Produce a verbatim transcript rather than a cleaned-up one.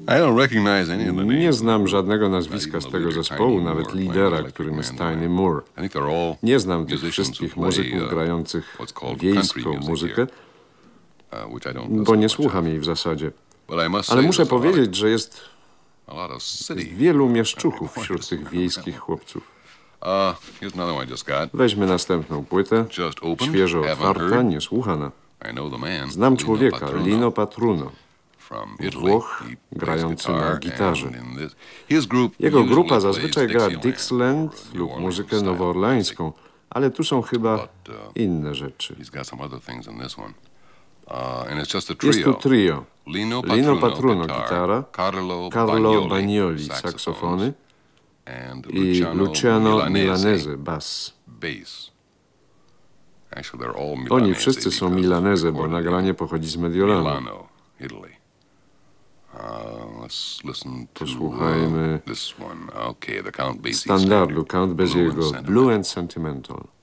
Nie znam żadnego nazwiska z tego zespołu, nawet lidera, którym jest Tiny Moore. Nie znam tych wszystkich muzyków grających wiejską muzykę, bo nie słucham jej w zasadzie. Ale muszę powiedzieć, że jest wielu mieszczuchów wśród tych wiejskich chłopców. Weźmy następną płytę, świeżo otwarta, niesłuchana. Znam człowieka, Lino Patruno, Włoch, grający na gitarze. Jego grupa zazwyczaj gra Dixieland lub muzykę nowoorleańską, ale tu są chyba inne rzeczy. Jest tu trio. Lino Patruno, gitara, Carlo Bagnoli, saksofony i Luciano Milanese, bas. Oni wszyscy są Milanese, bo nagranie pochodzi z Mediolanu. Posłuchajmy standardu Count Basie'ego Blue and Sentimental.